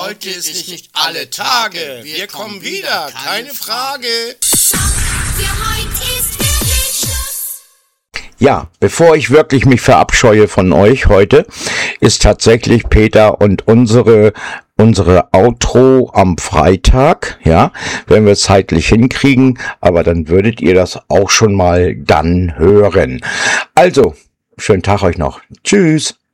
Heute ist nicht alle Tage. Wir kommen wieder, keine Frage. Für heute ist wirklich Schluss. Ja, bevor ich wirklich mich verabscheue von euch heute, ist tatsächlich Peter und unsere Outro am Freitag, ja, wenn wir es zeitlich hinkriegen, aber dann würdet ihr das auch schon mal dann hören. Also, schönen Tag euch noch. Tschüss.